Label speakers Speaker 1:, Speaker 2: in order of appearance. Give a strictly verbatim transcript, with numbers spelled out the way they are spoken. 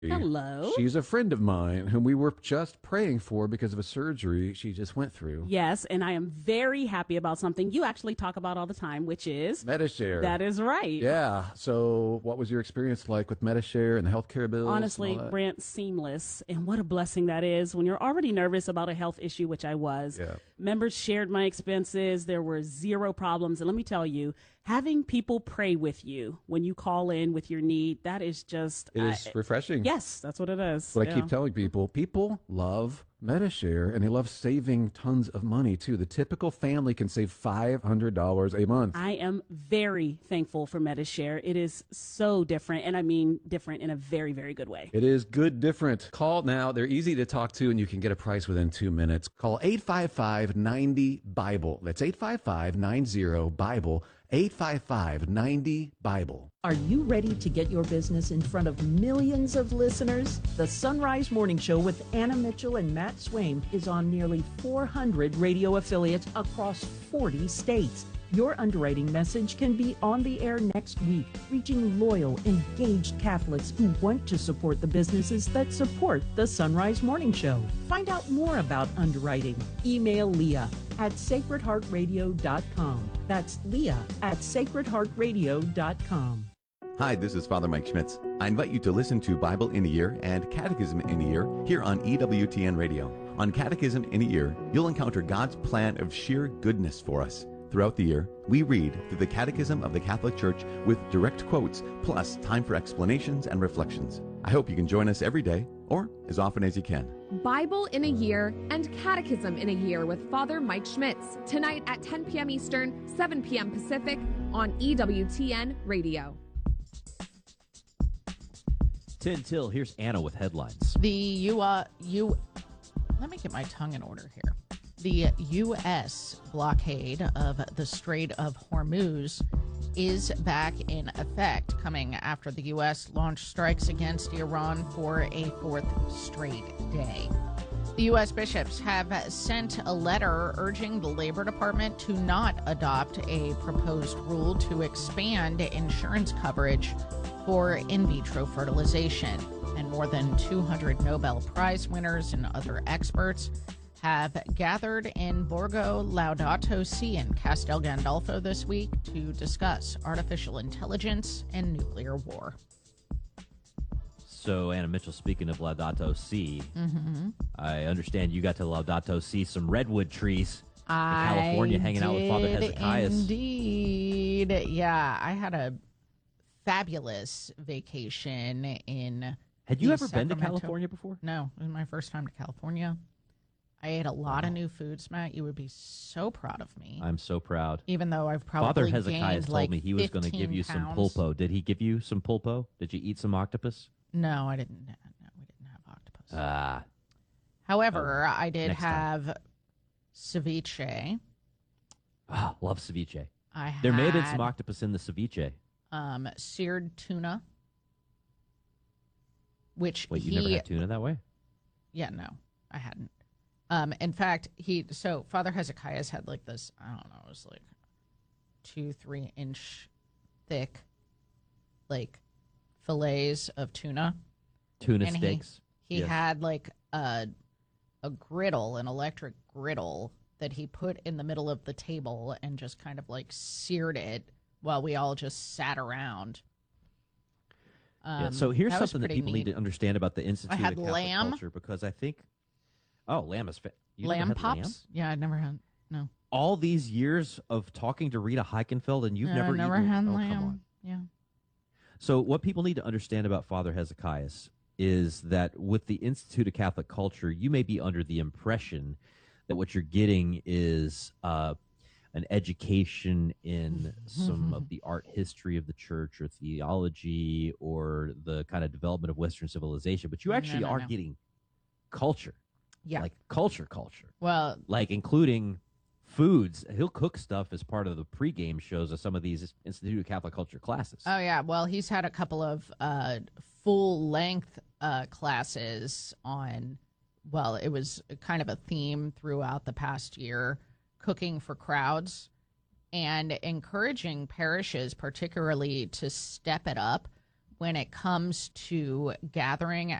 Speaker 1: Hello.
Speaker 2: She's a friend of mine whom we were just praying for because of a surgery she just went through.
Speaker 1: Yes, and I am very happy about something you actually talk about all the time, which is
Speaker 2: Metashare.
Speaker 1: That is right.
Speaker 2: Yeah. So, what was your experience like with Metashare and the healthcare bills?
Speaker 1: Honestly, Brent, seamless. And what a blessing that is when you're already nervous about a health issue, which I was.
Speaker 2: Yeah.
Speaker 1: Members shared my expenses. There were zero problems. And let me tell you, having people pray with you when you call in with your need, that is just...
Speaker 2: It is
Speaker 1: I,
Speaker 2: refreshing.
Speaker 1: Yes, that's what it is.
Speaker 2: But
Speaker 1: yeah.
Speaker 2: I keep telling people, people love Metashare, and they love saving tons of money, too. The typical family can save five hundred dollars a month.
Speaker 1: I am very thankful for Metashare. It is so different, and I mean different in a very, very good way.
Speaker 2: It is good different. Call now. They're easy to talk to, and you can get a price within two minutes. Call eight five five, nine zero, Bible. That's eight five five, nine zero, Bible. eight five five, nine zero, Bible.
Speaker 3: Are you ready to get your business in front of millions of listeners? The Sunrise Morning Show with Anna Mitchell and Matt Swaim is on nearly four hundred radio affiliates across forty states. Your underwriting message can be on the air next week, reaching loyal, engaged Catholics who want to support the businesses that support the Sunrise Morning Show. Find out more about underwriting. Email Leah at sacred heart radio dot com. That's Leah at sacred heart radio dot com.
Speaker 4: Hi, this is Father Mike Schmitz. I invite you to listen to Bible in a Year and Catechism in a Year here on E W T N Radio. On Catechism in a Year, you'll encounter God's plan of sheer goodness for us. Throughout the year, we read through the Catechism of the Catholic Church with direct quotes, plus time for explanations and reflections. I hope you can join us every day, or as often as you can.
Speaker 5: Bible in a Year and Catechism in a Year with Father Mike Schmitz, tonight at ten p.m. Eastern, seven p.m. Pacific, on E W T N Radio.
Speaker 6: ten till, here's Anna with headlines.
Speaker 7: The U. Uh, U. Let me get my tongue in order here. The U S blockade of the Strait of Hormuz is back in effect, coming after the U S launched strikes against Iran for a fourth straight day. The U S bishops have sent a letter urging the Labor Department to not adopt a proposed rule to expand insurance coverage for in vitro fertilization. And more than two hundred Nobel Prize winners and other experts have gathered in Borgo Laudato Si in Castel Gandolfo this week to discuss artificial intelligence and nuclear war.
Speaker 6: So, Anna Mitchell, speaking of Laudato Si,
Speaker 7: mm-hmm.
Speaker 6: I understand you got to Laudato Si some redwood trees in
Speaker 7: I
Speaker 6: California hanging out with Father Hezekiah.
Speaker 7: Indeed. Yeah, I had a fabulous vacation in
Speaker 6: Had you
Speaker 7: East
Speaker 6: ever been to
Speaker 7: Sacramento.
Speaker 6: California before?
Speaker 7: No, it was my first time to California. I ate a lot of new foods, Matt. You would be so proud of me.
Speaker 6: I'm so proud.
Speaker 7: Even though I've probably
Speaker 6: Father Hezekiah
Speaker 7: gained
Speaker 6: told
Speaker 7: like
Speaker 6: me he was going to give you some
Speaker 7: pounds.
Speaker 6: pulpo. Did he give you some pulpo? Did you eat some octopus?
Speaker 7: No, I didn't. No, we didn't have octopus.
Speaker 6: Ah.
Speaker 7: However,
Speaker 6: Oh,
Speaker 7: I did
Speaker 6: next time.
Speaker 7: have ceviche.
Speaker 6: Oh, love ceviche.
Speaker 7: I had,
Speaker 6: There may have been some octopus in the ceviche.
Speaker 7: um, seared tuna, which
Speaker 6: Wait, you
Speaker 7: he,
Speaker 6: never had tuna that way?
Speaker 7: Yeah, no, I hadn't. Um, in fact, he so Father Hezekiah's had like this. I don't know. It was like two, three inch thick, like fillets of tuna.
Speaker 6: Tuna
Speaker 7: And he-
Speaker 6: steaks.
Speaker 7: He
Speaker 6: Yes.
Speaker 7: had like a a griddle, an electric griddle that he put in the middle of the table and just kind of like seared it while we all just sat around. Um,
Speaker 6: yeah, so here's
Speaker 7: that was
Speaker 6: something that
Speaker 7: pretty
Speaker 6: people
Speaker 7: neat.
Speaker 6: need to understand about the Institute
Speaker 7: had
Speaker 6: of Catholic
Speaker 7: lamb.
Speaker 6: Culture, because I think, oh, lamb is fa- you never
Speaker 7: Lamb
Speaker 6: had
Speaker 7: pops?
Speaker 6: lamb?
Speaker 7: Yeah, I'd never had. No,
Speaker 6: All these years of talking to Rita Heikenfeld, and you've
Speaker 7: No,
Speaker 6: never
Speaker 7: never
Speaker 6: eaten,
Speaker 7: had
Speaker 6: oh,
Speaker 7: lamb.
Speaker 6: Come on.
Speaker 7: Yeah.
Speaker 6: So what people need to understand about Father Hezekiah is that with the Institute of Catholic Culture, you may be under the impression that what you're getting is uh, an education in some of the art history of the church or theology or the kind of development of Western civilization, but you
Speaker 7: No,
Speaker 6: actually
Speaker 7: no,
Speaker 6: are
Speaker 7: no.
Speaker 6: getting culture.
Speaker 7: Yeah.
Speaker 6: Like culture, culture.
Speaker 7: Well,
Speaker 6: Like including foods. He'll cook stuff as part of the pregame shows of some of these Institute of Catholic Culture classes.
Speaker 7: oh yeah. Well, he's had a couple of uh, full length uh, classes on. Well, it was kind of a theme throughout the past year, cooking for crowds, and encouraging parishes, particularly, to step it up when it comes to gathering